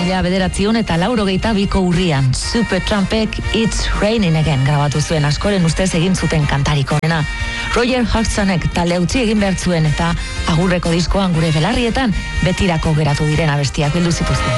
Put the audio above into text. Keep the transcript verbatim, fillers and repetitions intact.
mila bederatziun eta laurogeita biko urrian. Supertrampek It's Raining Again grabatu zuen, askoren ustez egin zuten kantarik onena. Roger Hodgsonek talde utzi egin behar zuen eta agurreko diskoan gure belarrietan betirako geratu diren abestiak bildu zituzten.